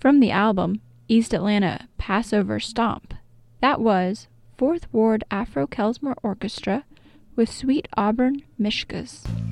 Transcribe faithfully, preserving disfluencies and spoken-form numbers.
From the album East Atlanta Passover Stomp, that was Fourth Ward Afro-Kelsmer Orchestra with Sweet Auburn Mishkas.